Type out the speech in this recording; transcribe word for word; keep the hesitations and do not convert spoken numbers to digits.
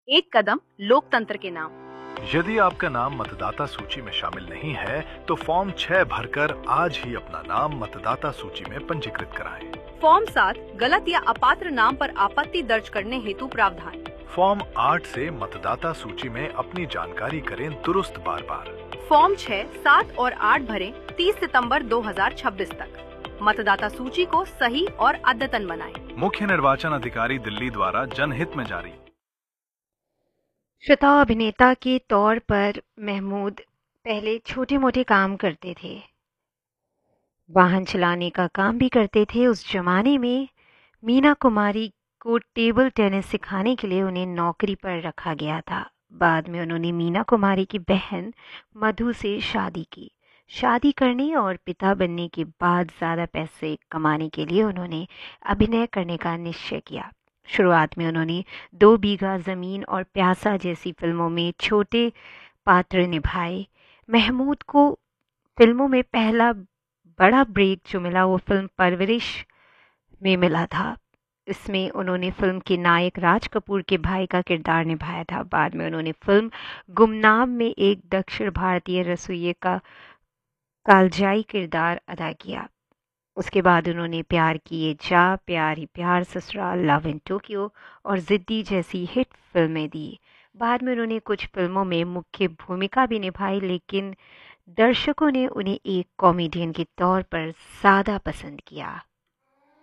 एक कदम लोकतंत्र के नाम। यदि आपका नाम मतदाता सूची में शामिल नहीं है तो फॉर्म छह भरकर आज ही अपना नाम मतदाता सूची में पंजीकृत कराएं। फॉर्म सात गलत या अपात्र नाम पर आपत्ति दर्ज करने हेतु प्रावधान। फॉर्म आठ से मतदाता सूची में अपनी जानकारी करें दुरुस्त बार बार। फॉर्म छह, सात और आठ भरें तीस सितंबर दो हजार छब्बीस तक। मतदाता सूची को सही और अद्यतन बनाएं। मुख्य निर्वाचन अधिकारी दिल्ली द्वारा जनहित में जारी। श्रोता, अभिनेता के तौर पर महमूद पहले छोटे मोटे काम करते थे, वाहन चलाने का काम भी करते थे। उस जमाने में मीना कुमारी को टेबल टेनिस सिखाने के लिए उन्हें नौकरी पर रखा गया था। बाद में उन्होंने मीना कुमारी की बहन मधु से शादी की। शादी करने और पिता बनने के बाद ज़्यादा पैसे कमाने के लिए उन्होंने अभिनय करने का निश्चय किया। शुरुआत में उन्होंने दो बीघा ज़मीन और प्यासा जैसी फिल्मों में छोटे पात्र निभाए। महमूद को फिल्मों में पहला बड़ा ब्रेक जो मिला वो फिल्म परवरिश में मिला था। इसमें उन्होंने फिल्म के नायक राज कपूर के भाई का किरदार निभाया था। बाद में उन्होंने फिल्म गुमनाम में एक दक्षिण भारतीय रसोइये का कालजाई किरदार अदा किया। उसके बाद उन्होंने प्यार किए जा, प्यार ही प्यार, ससुराल, लव इन टोक्यो और जिद्दी जैसी हिट फिल्में दी। बाद में उन्होंने कुछ फिल्मों में मुख्य भूमिका भी निभाई, लेकिन दर्शकों ने उन्हें एक कॉमेडियन के तौर पर ज़्यादा पसंद किया।